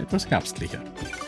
etwas herbstlicher.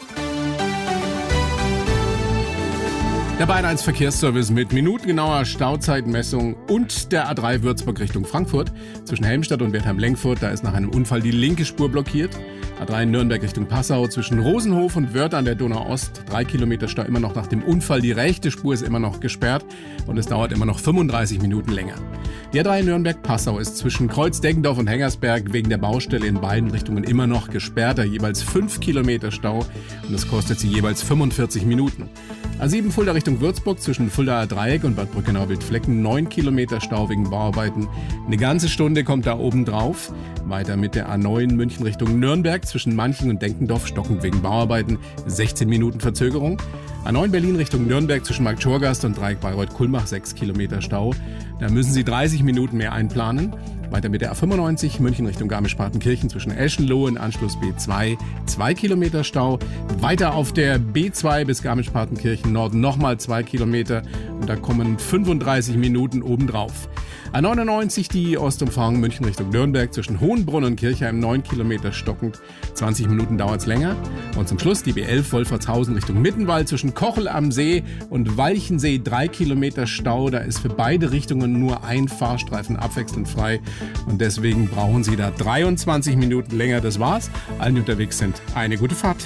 Der Bayern 1 Verkehrsservice mit minutengenauer Stauzeitmessung und der A3 Würzburg Richtung Frankfurt. Zwischen Helmstadt und Wertheim-Lenkfurt, da ist nach einem Unfall die linke Spur blockiert. A3 Nürnberg Richtung Passau zwischen Rosenhof und Wörth an der Donau-Ost. 3 Kilometer Stau immer noch nach dem Unfall. Die rechte Spur ist immer noch gesperrt und es dauert immer noch 35 Minuten länger. Die A3 Nürnberg-Passau ist zwischen Kreuz-Deggendorf und Hengersberg wegen der Baustelle in beiden Richtungen immer noch gesperrt. Da jeweils 5 Kilometer Stau und das kostet sie jeweils 45 Minuten. A7 Fulda Richtung Würzburg zwischen Fuldaer Dreieck und Bad Brückenau-Wildflecken 9 Kilometer Stau wegen Bauarbeiten. Eine ganze Stunde kommt da oben drauf. Weiter mit der A9 München Richtung Nürnberg zwischen Manching und Denkendorf stockend wegen Bauarbeiten 16 Minuten Verzögerung. A9 Berlin Richtung Nürnberg zwischen Markt Schorgast und Dreieck Bayreuth-Kulmbach 6 Kilometer Stau. Da müssen Sie 30 Minuten mehr einplanen. Weiter mit der A95 München Richtung Garmisch-Partenkirchen zwischen Eschenlohe und Anschluss B2 2 Kilometer Stau. Weiter auf der B2 bis Garmisch-Partenkirchen Norden nochmal 2 Kilometer und da kommen 35 Minuten obendrauf. A99 die Ostumfahrung München Richtung Nürnberg zwischen Hohenbrunn und Kirchheim 9 Kilometer stockend. 20 Minuten dauert's länger. Und zum Schluss die B11 Wolfertshausen Richtung Mittenwald zwischen Kochel am See und Walchensee 3 Kilometer Stau. Da ist für beide Richtungen nur ein Fahrstreifen abwechselnd frei. Und deswegen brauchen Sie da 23 Minuten länger. Das war's. Allen, die unterwegs sind, eine gute Fahrt.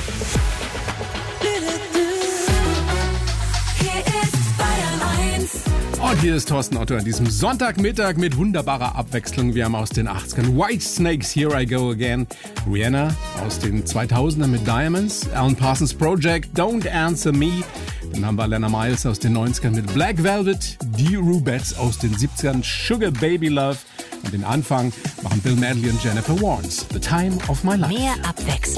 Und hier ist Thorsten Otto an diesem Sonntagmittag mit wunderbarer Abwechslung. Wir haben aus den 80ern Whitesnakes, Here I Go Again, Rihanna aus den 2000ern mit Diamonds, Alan Parsons Project, Don't Answer Me. Dann haben wir Lena Miles aus den 90ern mit Black Velvet, die Rubettes aus den 70ern, Sugar Baby Love. Und den Anfang machen Bill Medley und Jennifer Warnes, The Time of My Life. Mehr Abwechslung.